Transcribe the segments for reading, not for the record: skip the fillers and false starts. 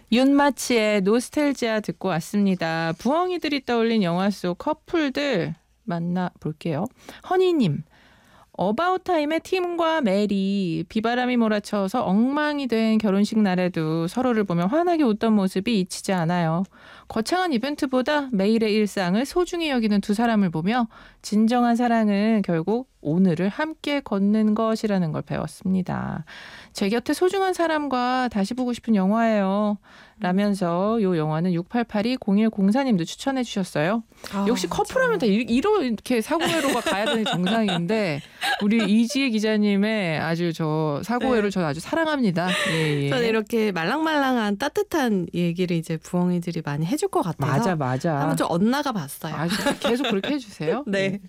윤마치의 노스텔지아 듣고 왔습니다. 부엉이들이 떠올린 영화 속 커플들 만나볼게요. 허니님. 어바웃 타임의 팀과 메리, 비바람이 몰아쳐서 엉망이 된 결혼식 날에도 서로를 보며 환하게 웃던 모습이 잊히지 않아요. 거창한 이벤트보다 매일의 일상을 소중히 여기는 두 사람을 보며 진정한 사랑은 결국 오늘을 함께 걷는 것이라는 걸 배웠습니다. 제 곁에 소중한 사람과 다시 보고 싶은 영화예요. 라면서 이 영화는 6882-0104님도 추천해 주셨어요. 역시 커플하면 다 이렇게 사고회로가 가야 되는 정상인데 우리 이지혜 기자님의 아주 저 사고회로 저는 아주 사랑합니다. 예. 저는 이렇게 말랑말랑한 따뜻한 얘기를 이제 부엉이들이 많이 해줄 것 같아서 맞아. 한번 좀 엇나가 봤어요. 계속 그렇게 해주세요. 네.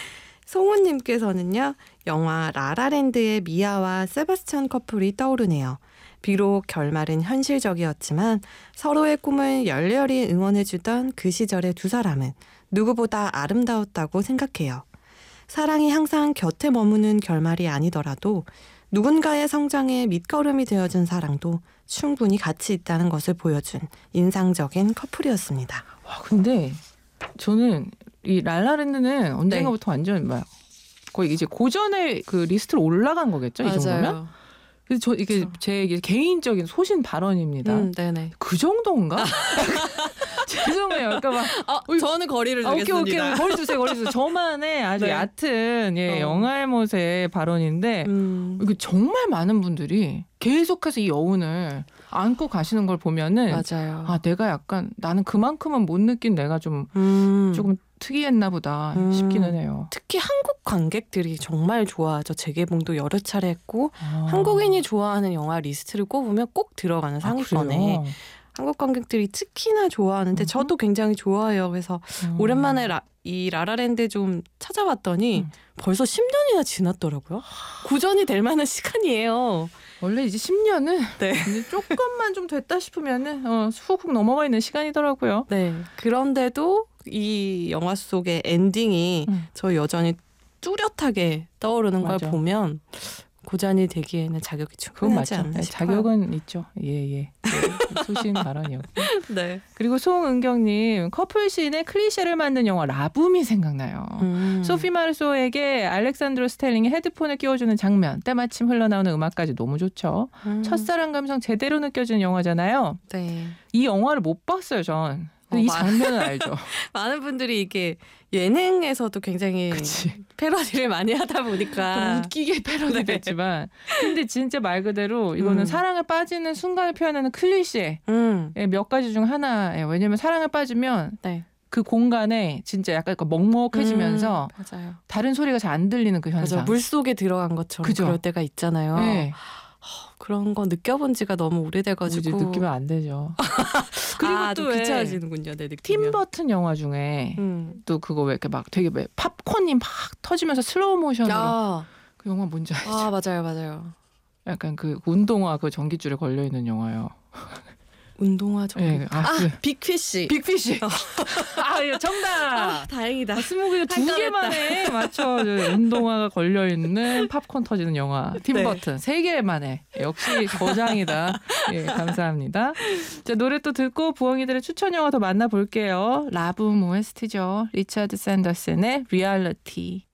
송우님께서는요. 영화 라라랜드의 미아와 세바스찬 커플이 떠오르네요. 비록 결말은 현실적이었지만 서로의 꿈을 열렬히 응원해주던 그 시절의 두 사람은 누구보다 아름다웠다고 생각해요. 사랑이 항상 곁에 머무는 결말이 아니더라도 누군가의 성장에 밑거름이 되어준 사랑도 충분히 가치 있다는 것을 보여준 인상적인 커플이었습니다. 와, 근데 저는 이 랄라랜드는 언젠가부터 완전 막 거의 이제 고전의 그 리스트로 올라간 거겠죠? 이 정도면? 그래서 저 이게 그렇죠. 제 개인적인 소신 발언입니다. 네네. 그 정도인가? 죄송해요. 그러니까 막 저는 거리를 두겠습니다. 오케이. 거리 두세요. 저만의 아주 얕은 영화의 못의 발언인데 이게 정말 많은 분들이 계속해서 이 여운을 안고 가시는 걸 보면은 맞아요. 내가 약간 나는 그만큼은 못 느낀 내가 좀 조금 특이했나 보다 싶기는 해요. 특히 한국 관객들이 정말 좋아하죠. 재개봉도 여러 차례 했고 한국인이 좋아하는 영화 리스트를 꼽으면 꼭 들어가는 상위권에 한국 관객들이 특히나 좋아하는데 저도 굉장히 좋아해요. 그래서 오랜만에 이 라라랜드 좀 찾아봤더니 벌써 10년이나 지났더라고요. 고전이 될 만한 시간이에요. 원래 이제 10년은 이제 조금만 좀 됐다 싶으면은 훅훅 넘어가 있는 시간이더라고요. 네. 그런데도 이 영화 속의 엔딩이 저 여전히 뚜렷하게 떠오르는 걸 보면 고전이 되기에는 자격이 충분하지 않나 싶어요. 자격은 있죠. 예. 소신 발언이었고. 네. 그리고 송은경님, 커플씬의 클리셰를 만든 영화 라붐이 생각나요. 소피 마르소에게 알렉산드로 스텔링이 헤드폰을 끼워주는 장면, 때마침 흘러나오는 음악까지 너무 좋죠. 첫사랑 감성 제대로 느껴지는 영화잖아요. 네. 이 영화를 못 봤어요, 전. 이 장면은 알죠. 많은 분들이 이게 예능에서도 굉장히 패러디를 많이 하다 보니까 웃기게 패러디됐지만 근데 진짜 말 그대로 이거는 사랑에 빠지는 순간을 표현하는 클리셰 몇 가지 중 하나예요. 왜냐하면 사랑에 빠지면 그 공간에 진짜 약간 먹먹해지면서 맞아요. 다른 소리가 잘 안 들리는 그 현상. 맞아. 물속에 들어간 것처럼 그럴 때가 있잖아요. 네. 그런 거 느껴본 지가 너무 오래돼가지고 느끼면 안 되죠. 그리고 또 귀찮아지는군요. 내 느낌이. 팀 버튼 영화 중에 또 그거 왜 이렇게 막 되게 팝콘이 막 터지면서 슬로우 모션으로 그 영화 뭔지 알죠? 맞아요. 약간 그 운동화 그 전깃줄에 걸려 있는 영화요. 운동화 전깃줄. 빅피쉬. 정답. 다행이다. 스무고개 2개 만에 맞춰 운동화가 걸려 있는 팝콘 터지는 영화. 팀 버튼 3개 만에 역시 거장이다. 감사합니다. 자, 노래 또 듣고 부엉이들의 추천 영화 더 만나볼게요. 라붐 OST죠. 리차드 샌더슨의 리얼리티.